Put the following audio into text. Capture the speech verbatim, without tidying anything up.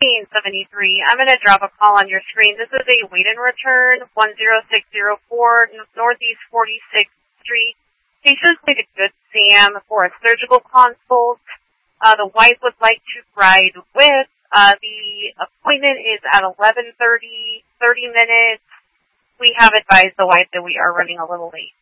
seventy-three. I'm going to drop a call on your screen. This is a wait and return, one zero six zero four Northeast forty-sixth Street. Patients need a good Sam for a surgical consult. Uh, the wife would like to ride with. Uh, the appointment is at eleven thirty, thirty minutes. We have advised the wife that we are running a little late.